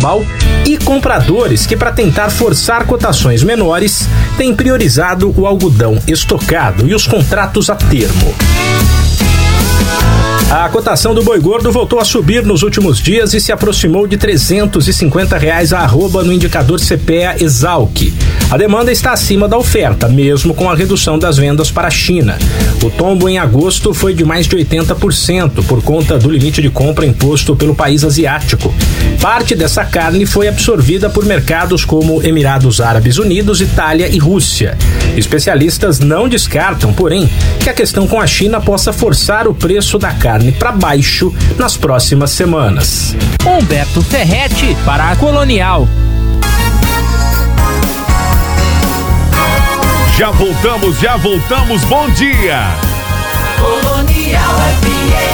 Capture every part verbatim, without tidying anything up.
normal e compradores que, para tentar forçar cotações menores, têm priorizado o algodão estocado e os contratos a termo. A cotação do boi gordo voltou a subir nos últimos dias e se aproximou de trezentos e cinquenta reais a arroba no indicador C P E A Exalc. A demanda está acima da oferta, mesmo com a redução das vendas para a China. O tombo em agosto foi de mais de oitenta por cento por conta do limite de compra imposto pelo país asiático. Parte dessa carne foi absorvida por mercados como Emirados Árabes Unidos, Itália e Rússia. Especialistas não descartam, porém, que a questão com a China possa forçar o preço da carne para baixo nas próximas semanas. Humberto Ferretti para a Colonial. Já voltamos, já voltamos, bom dia! Colonial F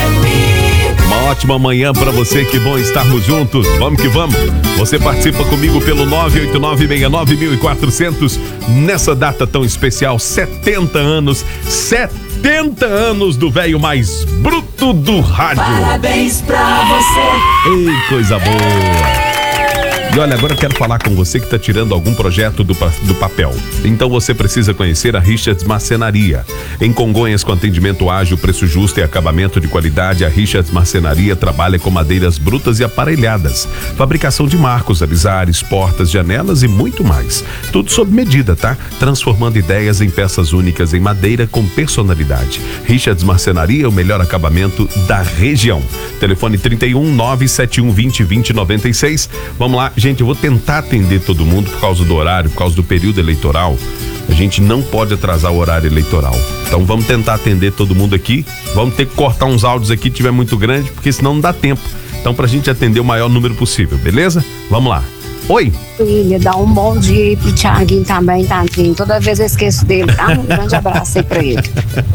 M. Uma ótima manhã pra você, que bom estarmos juntos, vamos que vamos. Você participa comigo pelo nove oito nove, seis nove mil e quatrocentos nessa data tão especial, setenta anos, setenta anos do velho mais bruto do rádio. Parabéns pra você. Ei, coisa boa. E olha, agora eu quero falar com você que está tirando algum projeto do, do papel. Então você precisa conhecer a Richards Marcenaria. Em Congonhas, com atendimento ágil, preço justo e acabamento de qualidade, a Richards Marcenaria trabalha com madeiras brutas e aparelhadas. Fabricação de marcos, alisares, portas, janelas e muito mais. Tudo sob medida, tá? Transformando ideias em peças únicas em madeira com personalidade. Richards Marcenaria, o melhor acabamento da região. Telefone trinta e um, nove sete um, vinte, vinte, noventa e seis. Vamos lá. Gente, eu vou tentar atender todo mundo por causa do horário, por causa do período eleitoral. A gente não pode atrasar o horário eleitoral. Então vamos tentar atender todo mundo aqui. Vamos ter que cortar uns áudios aqui se tiver muito grande, porque senão não dá tempo. Então, pra gente atender o maior número possível, beleza? Vamos lá. Oi. William, dá um bom dia aí pro Thiaguinho também, Tadinho. Toda vez eu esqueço dele, tá? Um grande abraço aí pra ele.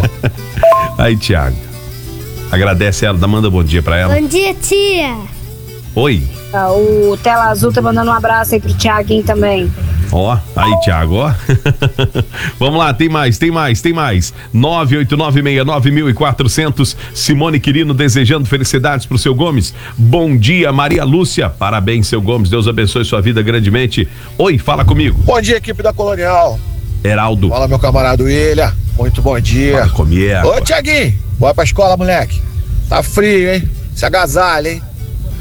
Aí, Thiago. Agradece ela, dá, manda bom dia pra ela. Bom dia, tia. Oi. O Tela Azul tá mandando um abraço aí pro Thiaguinho também. Ó, aí, Thiago, ó. Vamos lá, tem mais, tem mais, tem mais. nove oito nove, seis nove mil e quatrocentos. Simone Quirino desejando felicidades pro seu Gomes. Bom dia, Maria Lúcia. Parabéns, seu Gomes. Deus abençoe sua vida grandemente. Oi, fala comigo. Bom dia, equipe da Colonial. Heraldo. Fala, meu camarada William. Muito bom dia. Fala comigo. Ô, Thiaguinho, bora pra escola, moleque. Tá frio, hein? Se agasalha, hein?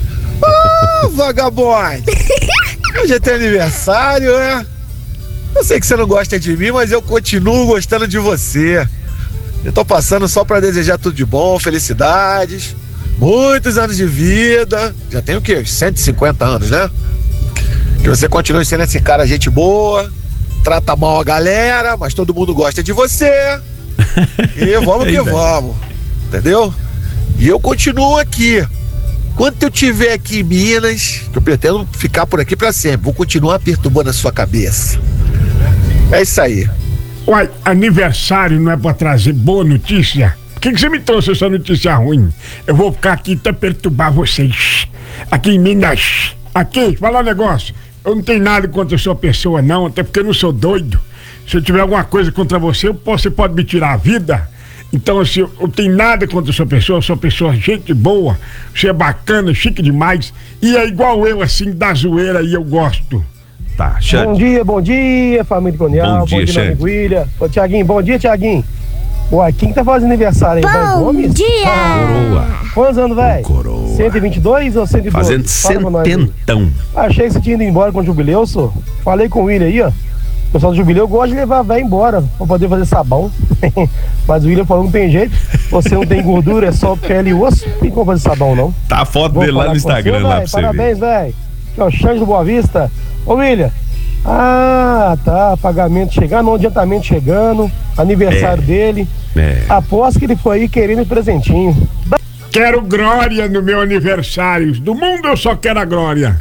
Ah, vagabundo! Hoje é teu aniversário, né? Eu sei que você não gosta de mim, mas eu continuo gostando de você. Eu tô passando só pra desejar tudo de bom, felicidades, muitos anos de vida. Já tem o quê? cento e cinquenta anos, né? Que você continue sendo esse cara, gente boa, trata mal a galera, mas todo mundo gosta de você. E vamos que vamos, entendeu? E eu continuo aqui. Quando eu estiver aqui em Minas, que eu pretendo ficar por aqui pra sempre, vou continuar perturbando a sua cabeça. É isso aí. Uai, aniversário não é pra trazer boa notícia? Por que, que você me trouxe essa notícia ruim? Eu vou ficar aqui até perturbar vocês. Aqui em Minas. Aqui, falar um negócio. Eu não tenho nada contra a sua pessoa, não, até porque eu não sou doido. Se eu tiver alguma coisa contra você, você pode me tirar a vida. Então, assim, eu não tenho nada contra a sua pessoa, sua pessoa é gente boa, você é bacana, chique demais, e é igual eu, assim, da zoeira, e eu gosto. Tá, Xande. Bom dia, bom dia, família Colonial, bom dia, bom dia, meu amigo William. Ô, Thiaguinho, bom dia, Thiaguinho. Uai, quem que tá fazendo aniversário aí, velho? Gomes? Bom dia! Coroa. Quantos anos, velho? Coroa. cento e vinte e dois ou cento e doze? Fazendo cententão. Achei que você tinha ido embora com o jubileu, só. Falei com o William aí, ó. O pessoal do jubileu gosta de levar a véia embora pra poder fazer sabão. Mas o William falou que não tem jeito. Você não tem gordura, é só pele e osso. Não tem como fazer sabão, não. Tá a foto Vou dele lá no Instagram, você, lá véio. pra você Parabéns, ver. velho. Aqui, ó, Xande do Boa Vista. Ô, William. Ah, tá. Pagamento chegando, adiantamento chegando. Aniversário É. dele. É. Aposto que ele foi aí querendo um presentinho. Quero glória no meu aniversário. Do mundo eu só quero a glória.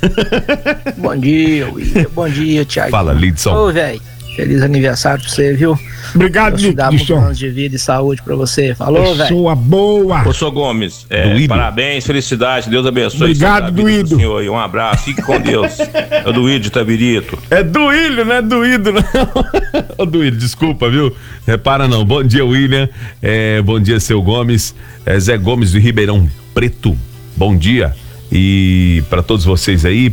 Bom dia, William. Bom dia, Thiago. Fala, Lidson. Ô, velho. Feliz aniversário pra você, viu? Obrigado, Deus te dá muitos Lidson. anos de vida e saúde pra você. Falou, velho. Pessoa boa. Ô, senhor Gomes, é, Duílio. parabéns, felicidade, Deus abençoe. Obrigado, a vida do Duílio. senhor aí. Um abraço, fique com Deus. É o Duílio de Tabirito. É Duílio, não é Duído, não. Ô, Duílio, desculpa, viu? Repara não. Bom dia, William. É, bom dia, seu Gomes. É, Zé Gomes de Ribeirão Preto. Bom dia. E para todos vocês aí,